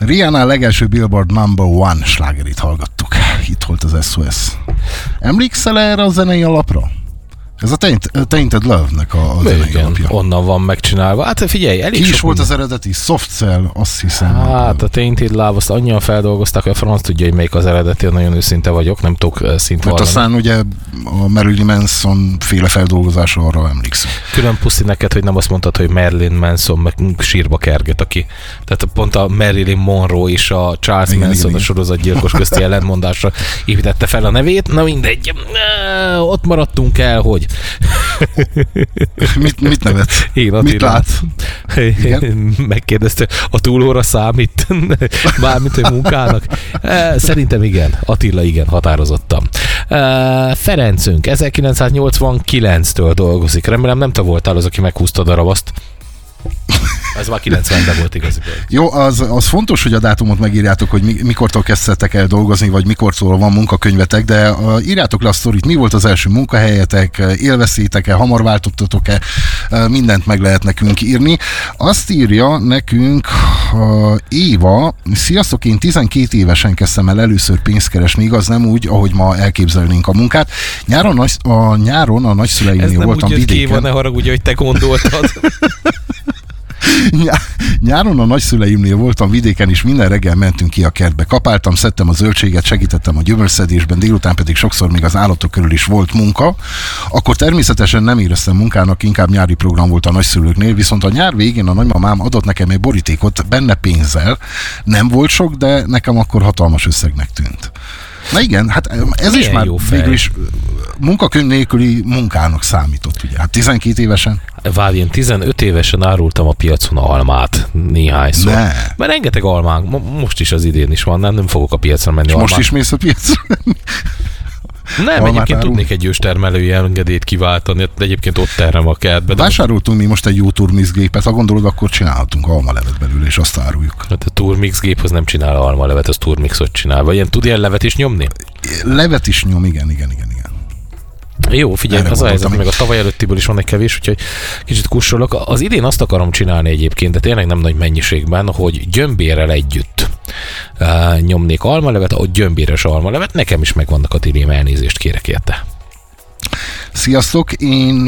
Rihanna legelső Billboard No. 1 slágerét hallgattuk. Itt volt az SOS. Emlékszel erre a zenei alapra? Ez a Tainted Love-nek a zenei alapja. Onnan van megcsinálva. Hát figyelj, elég ki is volt az eredeti? Soft Cell, azt hiszem. Hát a Tainted Love, azt annyian feldolgozták, hogy a franc tudja, hogy melyik az eredeti, nagyon őszinte vagyok, nem tudok szint vallani. Mert aztán ugye a Marilyn Manson féle feldolgozása, arra emlékszem. Külön puszi neked, hogy nem azt mondtad, hogy Marilyn Manson meg sírba kerget, aki. Tehát pont a Marilyn Monroe és a Charles Manson a sorozatgyilkos közti ellentmondásra építette fel a nevét. Na mindegy, ott maradtunk el, hogy Mit nevetsz? Mit látsz? Megkérdezte, a túlóra számít? Mármint, hogy munkának? Szerintem igen. Attila igen, határozottan. Ferencünk 1989-től dolgozik. Remélem nem te voltál az, aki meghúzta a darabaszt. Ez már 90-ben volt igaziból. Jó, az fontos, hogy a dátumot megírjátok, hogy mikortól kezdtetek el dolgozni, vagy mikortól van munkakönyvetek, de írjátok le a sztorit, mi volt az első munkahelyetek, élveztétek-e, hamar váltottatok-e, mindent meg lehet nekünk írni. Azt írja nekünk Éva, sziasztok, én 12 évesen kezdtem el először pénzt keresni, igaz, nem úgy, ahogy ma elképzelnénk a munkát. Nyáron a nagyszüleimnél voltam vidéken. Éva, ne haragudj, hogy te gondoltad. Nyáron a nagyszüleimnél voltam vidéken, és minden reggel mentünk ki a kertbe. Kapáltam, szedtem a zöldséget, segítettem a gyümölcsszedésben, délután pedig sokszor még az állatok körül is volt munka. Akkor természetesen nem éreztem munkának, inkább nyári program volt a nagyszülőknél, viszont a nyár végén a nagymamám adott nekem egy borítékot, benne pénzzel. Nem volt sok, de nekem akkor hatalmas összegnek tűnt. Na igen, hát ez milyen is már végül is munkakönyv nélküli munkának számított, ugye? Hát 12 évesen. Várj, én 15 évesen árultam a piacon almát néhányszor. Mert rengeteg almánk, most is az idén is van, nem fogok a piacra menni. És most is mész a piacra? Nem, egyébként tudnék egy őstermelői engedélyt kiváltani, de egyébként ott terem a kertbe. Vásároltunk mi most egy jó turmixgépet, ha gondolod, akkor csinálhatunk almalevet belőle, és azt áruljuk. Hát a turmixgép az nem csinál almalevet, az turmixot csinál. Vagy tud ilyen levet is nyomni? Levet is nyom, igen. Jó, figyelj, az a helyzet, meg a tavaly előttiből is van egy kevés, úgyhogy kicsit kussolok. Az idén azt akarom csinálni egyébként, de tényleg nem nagy mennyiségben, hogy gyömbérrel együtt nyomnék almalevet, ahogy gyömbéres almalevet, nekem is megvannak a tilém, elnézést kérek érte. Sziasztok, én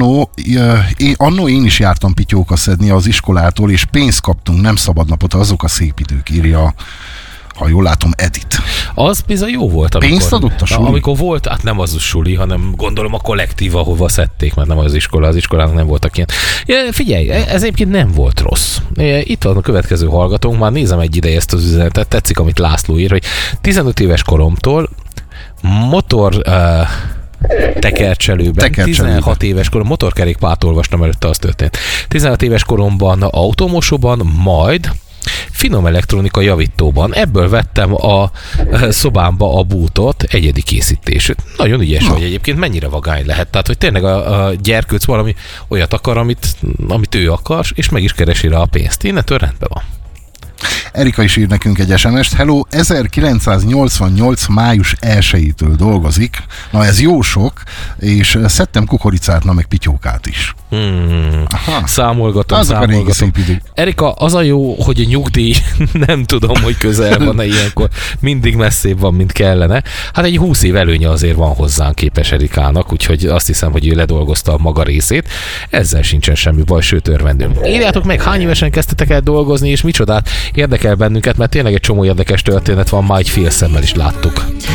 is jártam pityóka szedni az iskolától, és pénzt kaptunk, nem szabadnapot, azok a szép idők, írja, ha jól látom, Edith. Az bizony jó volt. Pénzt adott a suli? Amikor volt, hát nem az a suli, hanem gondolom a kollektív, ahova szedték, mert nem az iskola, az iskolának nem voltak ilyen. Ja, figyelj, ez egyébként nem volt rossz. Itt van a következő hallgatónk, már nézem egy ideje ezt az üzenetet, tetszik, amit László ír, hogy 15 éves koromtól motor tekercselőben, 16 éves korom, motorkerékpárt olvastam előtte, az történt. 16 éves koromban automosóban, majd finom elektronika javítóban. Ebből vettem a szobámba a bútot, egyedi készítésű. Nagyon ügyes vagy egyébként, mennyire vagány lehet. Tehát, hogy tényleg a gyerkőc valami olyat akar, amit ő akar, és meg is keresi rá a pénzt. Innentől rendben van. Erika is ír nekünk egy SMS-t. Hello, 1988. május 1-től dolgozik. Na ez jó sok, és szedtem kukoricát, na meg pityókát is. Számolgatom. Erika, az a jó, hogy a nyugdíj nem tudom, hogy közel van-e ilyenkor. Mindig messzébb van, mint kellene. Hát egy 20 év előnye azért van hozzánk képes Erikának, úgyhogy azt hiszem, hogy ő ledolgozta a maga részét. Ezzel sincsen semmi baj, sőt örvendünk. Írjátok meg, hány évesen kezdtetek el dolgozni, és micsodát érdekel bennünket, mert tényleg egy csomó érdekes történet van, már egy fél szemmel is láttuk.